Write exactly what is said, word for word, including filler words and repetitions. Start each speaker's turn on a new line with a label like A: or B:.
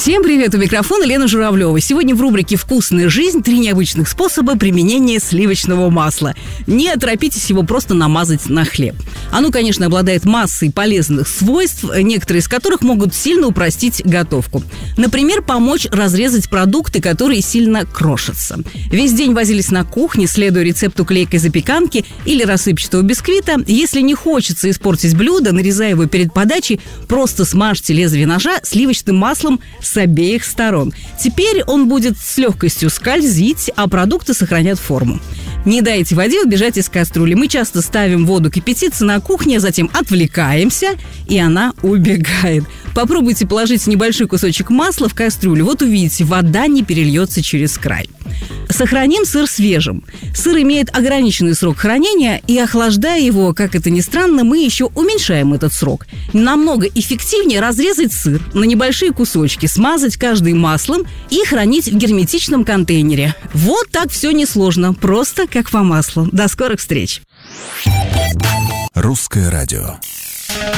A: Всем привет, у микрофона Лена Журавлева. Сегодня в рубрике «Вкусная жизнь» три необычных способа применения сливочного масла. Не торопитесь его просто намазать на хлеб. Оно, конечно, обладает массой полезных свойств, некоторые из которых могут сильно упростить готовку. Например, помочь разрезать продукты, которые сильно крошатся. Весь день возились на кухне, следуя рецепту клейкой запеканки или рассыпчатого бисквита. Если не хочется испортить блюдо, нарезая его перед подачей, просто смажьте лезвие ножа сливочным маслом с обеих сторон. Теперь он будет с легкостью скользить, а продукты сохранят форму. Не дайте воде убежать из кастрюли. Мы часто ставим воду кипятиться на кухне, а затем отвлекаемся, и она убегает. Попробуйте положить небольшой кусочек масла в кастрюлю. Вот увидите, вода не перельется через край. Сохраним сыр свежим. Сыр имеет ограниченный срок хранения, и охлаждая его, как это ни странно, мы еще уменьшаем этот срок. Намного эффективнее разрезать сыр на небольшие кусочки, смазать каждый маслом и хранить в герметичном контейнере. Вот так все несложно, просто как по маслу. До скорых встреч!
B: Русское радио.